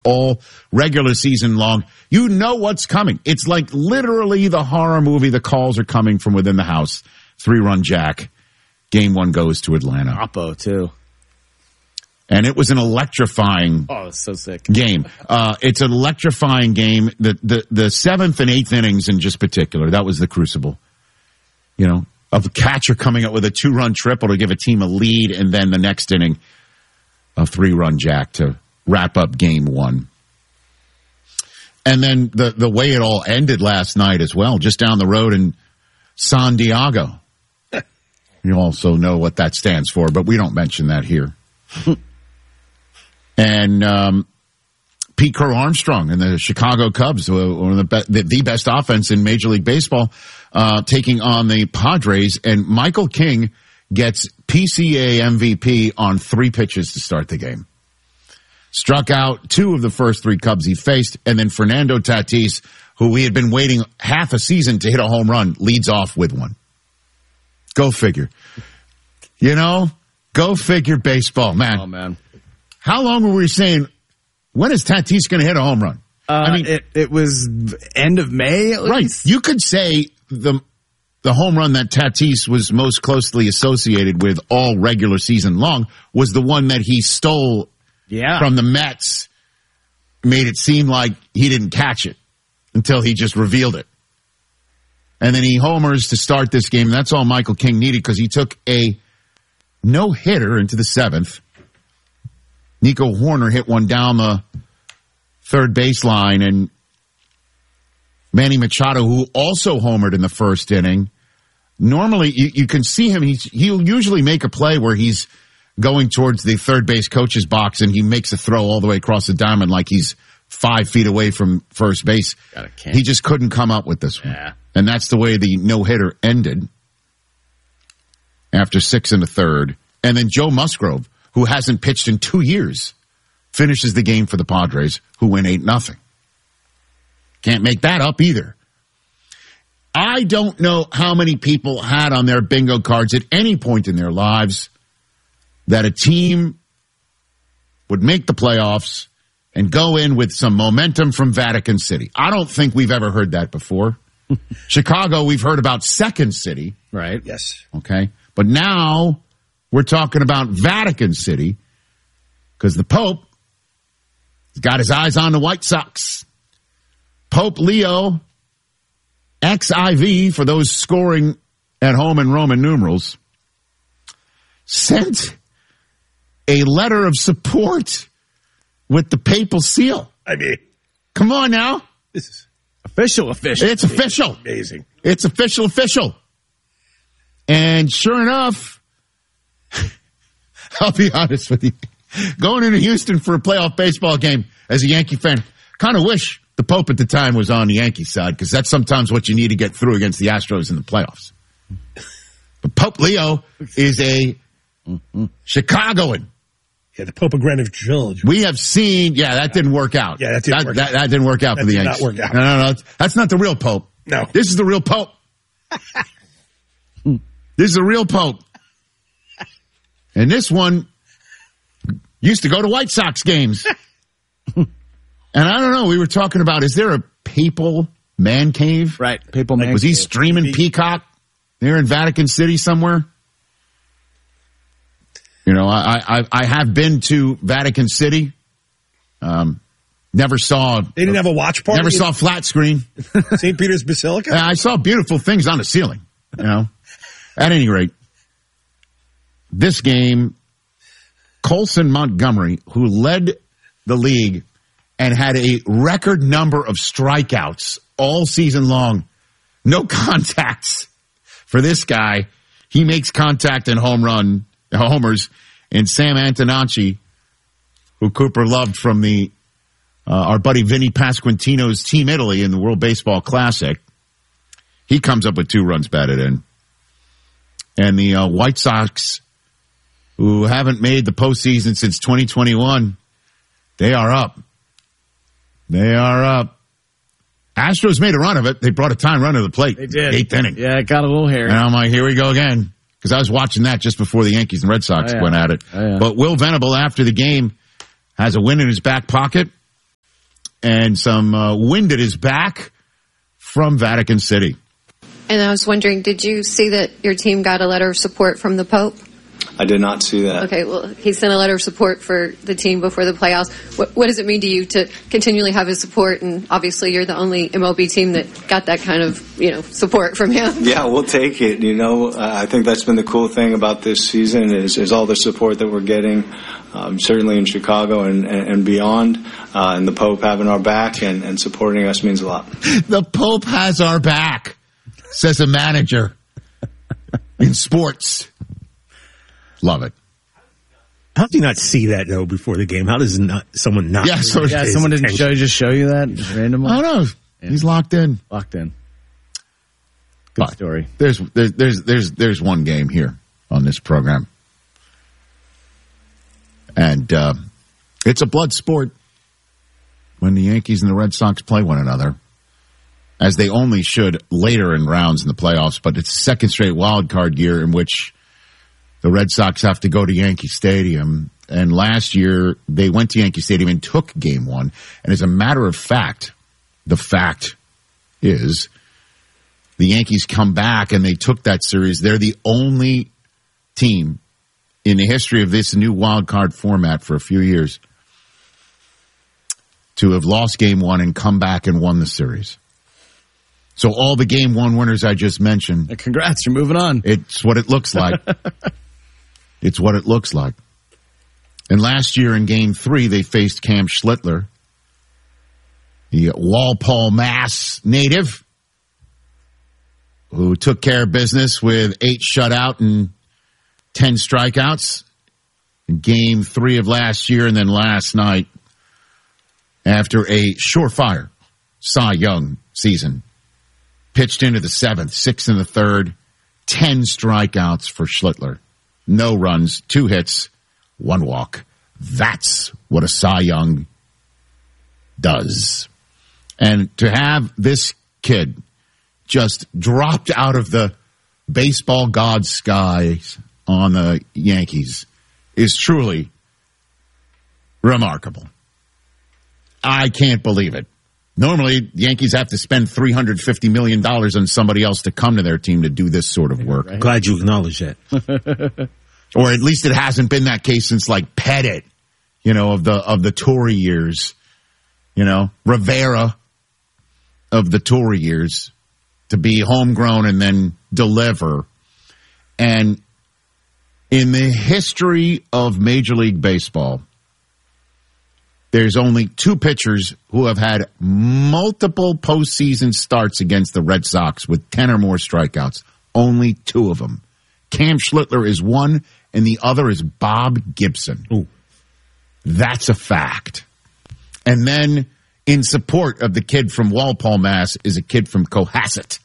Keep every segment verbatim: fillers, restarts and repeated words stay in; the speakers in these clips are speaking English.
all regular season long. You know what's coming. It's like literally the horror movie. The calls are coming from within the house. Three-run jack. Game one goes to Atlanta. Oppo, too. And it was an electrifying oh, so sick. game. Uh, it's an electrifying game. The, the, the seventh and eighth innings in just particular, that was the crucible. You know, of a catcher coming up with a two-run triple to give a team a lead, and then the next inning, a three-run jack to wrap up game one. And then the, the way it all ended last night as well, just down the road in San Diego. You also know what that stands for, but we don't mention that here. And um, Pete Crow Armstrong and the Chicago Cubs, one of the, be- the, the best offense in Major League Baseball, uh, taking on the Padres. And Michael King gets P C A M V P on three pitches to start the game. Struck out two of the first three Cubs he faced. And then Fernando Tatis, who we had been waiting half a season to hit a home run, leads off with one. Go figure. You know, go figure baseball, man. Oh, man. How long were we saying, when is Tatis going to hit a home run? Uh, I mean, it, it was end of May, at right. least. You could say the the home run that Tatis was most closely associated with all regular season long was the one that he stole yeah. from the Mets, made it seem like he didn't catch it until he just revealed it. And then he homers to start this game. That's all Michael King needed because he took a no-hitter into the seventh. Nico Horner hit one down the third baseline, and Manny Machado, who also homered in the first inning. Normally, you, you can see him. He's, he'll usually make a play where he's going towards the third base coach's box, and he makes a throw all the way across the diamond like he's five feet away from first base. He just couldn't come up with this one. Yeah. And that's the way the no-hitter ended after six and a third. And then Joe Musgrove, who hasn't pitched in two years, finishes the game for the Padres, who win eight nothing. Can't make that up either. I don't know how many people had on their bingo cards at any point in their lives that a team would make the playoffs and go in with some momentum from Vatican City. I don't think we've ever heard that before. Chicago, we've heard about Second City. Right. Yes. Okay. But now we're talking about Vatican City because the Pope has got his eyes on the White Sox. Pope Leo, X I V for those scoring at home in Roman numerals, sent a letter of support with the papal seal. I mean, come on now. This is official, official. It's official. Amazing. It's official, official. And sure enough, I'll be honest with you, going into Houston for a playoff baseball game as a Yankee fan, kind of wish the Pope at the time was on the Yankee side because that's sometimes what you need to get through against the Astros in the playoffs. But Pope Leo is a Chicagoan. Yeah, the Pope of Greenwich Village. We have seen, yeah, that didn't work out. Yeah, that didn't that, work that, out. That didn't work out that for the did Yankees. Not work out. No, no, no. That's not the real Pope. No. This is the real Pope. This is the real Pope. And this one used to go to White Sox games. And I don't know, we were talking about, is there a papal man cave? Right, papal man Was cave. he streaming Peacock there in Vatican City somewhere? You know, I, I, I have been to Vatican City. Um, never saw. They didn't have a watch party? Never saw flat screen. Saint Peter's Basilica? I saw beautiful things on the ceiling, you know. At any rate, this game, Colson Montgomery, who led the league and had a record number of strikeouts all season long, no contacts for this guy. He makes contact and home run homers. And Sam Antonacci, who Cooper loved from the uh, our buddy Vinny Pasquantino's Team Italy in the World Baseball Classic, he comes up with two runs batted in. And the uh, White Sox, who haven't made the postseason since twenty twenty-one, they are up. They are up. Astros made a run of it. They brought a time run to the plate. They did. Eighth inning. Yeah, it got a little hairy. And I'm like, here we go again. Because I was watching that just before the Yankees and Red Sox oh, yeah. went at it. Oh, yeah. But Will Venable, after the game, has a win in his back pocket. and some uh, wind at his back from Vatican City. And I was wondering, did you see that your team got a letter of support from the Pope? I did not see that. Okay, well, he sent a letter of support for the team before the playoffs. What, what does it mean to you to continually have his support? And obviously, you're the only M L B team that got that kind of, you know, support from him. Yeah, we'll take it. You know, uh, I think that's been the cool thing about this season is, is all the support that we're getting, um, certainly in Chicago and, and, and beyond. Uh, and the Pope having our back and, and supporting us means a lot. The Pope has our back, says a manager in sports. Love it. How do you not see that, though, before the game? How does not someone not? Yeah, so Yeah, someone didn't show, just show you that just randomly. I don't know. Yeah. He's locked in. Locked in. Good But story. There's, there's there's there's there's one game here on this program, and uh, it's a blood sport when the Yankees and the Red Sox play one another, as they only should later in rounds in the playoffs. But it's second straight wild card year in which the Red Sox have to go to Yankee Stadium. And last year, they went to Yankee Stadium and took game one. And as a matter of fact, the fact is the Yankees come back and they took that series. They're the only team in the history of this new wild card format for a few years to have lost game one and come back and won the series. So all the game one winners I just mentioned, Congrats, you're moving on. it's what it looks like. It's what it looks like. And last year in game three, they faced Cam Schlittler, the Walpole, Mass native, who took care of business with eight shutout and ten strikeouts in game three of last year. And then last night, after a surefire Cy Young season, pitched into the seventh, sixth in the third, ten strikeouts for Schlittler. No runs, two hits, one walk. That's what a Cy Young does. And to have this kid just dropped out of the baseball god's skies on the Yankees is truly remarkable. I can't believe it. Normally, the Yankees have to spend three hundred fifty million dollars on somebody else to come to their team to do this sort of work. I'm glad you acknowledge that. Or at least it hasn't been that case since like Pettit, you know, of the of the Tory years. You know, Rivera of the Tory years, to be homegrown and then deliver. And in the history of Major League Baseball, there's only two pitchers who have had multiple postseason starts against the Red Sox with ten or more strikeouts. Only two of them. Cam Schlittler is one, and the other is Bob Gibson. Ooh. That's a fact. And then in support of the kid from Walpole, Mass, is a kid from Cohasset.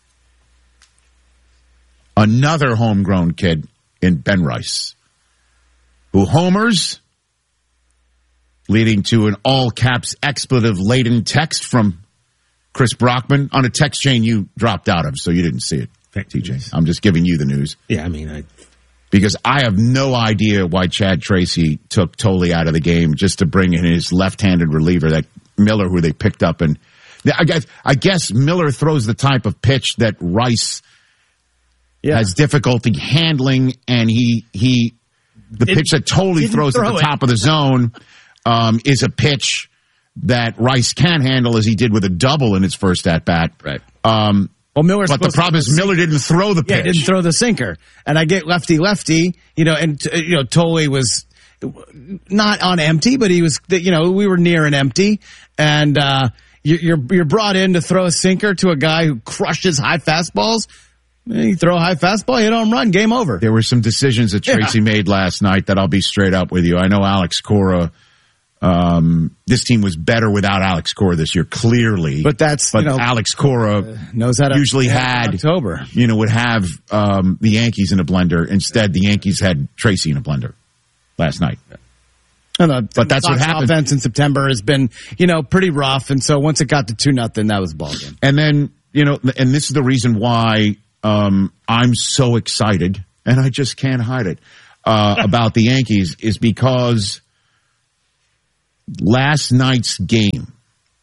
Another homegrown kid in Ben Rice, who homers, leading to an all-caps expletive-laden text from Chris Brockman on a text chain you dropped out of, so you didn't see it, T J. I'm just giving you the news. Yeah, I mean, I... Because I have no idea why Chad Tracy took Tolley out of the game just to bring in his left-handed reliever, that Miller, who they picked up. And I guess, I guess Miller throws the type of pitch that Rice yeah. has difficulty handling, and he he the it, pitch that Tolley throws throw at the it. top of the zone um, is a pitch that Rice can handle, as he did with a double in his first at-bat. Right. Um, Well, Miller's but the problem is Miller didn't throw the pitch. Yeah, didn't throw the sinker. And I get lefty lefty, you know, and you know Tolley was not on empty, but he was, you know, we were near an empty, and uh, you're you're brought in to throw a sinker to a guy who crushes high fastballs. You throw a high fastball, hit home run, game over. There were some decisions that Tracy yeah. made last night that I'll be straight up with you. I know Alex Cora. Um, this team was better without Alex Cora this year, clearly. But that's, but you know, Alex Cora uh, knows how to usually had, October. you know, would have, um, the Yankees in a blender. Instead, the Yankees had Tracy in a blender last night. And the, but that's Sox what happened. Offense in September has been, you know, pretty rough. And so once it got to two nothing, that was a ball game. And then, you know, and this is the reason why, um, I'm so excited, and I just can't hide it, uh, about the Yankees, is because last night's game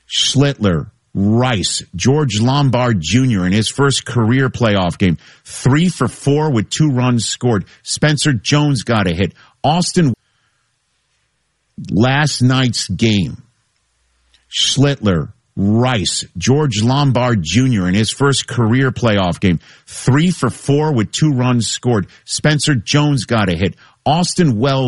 Schlittler, Rice, George Lombard Junior in his first career playoff game. Three for four with two runs scored. Spencer Jones got a hit. Austin, last night's game. Schlittler, Rice, George Lombard Junior in his first career playoff game. Three for four with two runs scored. Spencer Jones got a hit. Austin Wells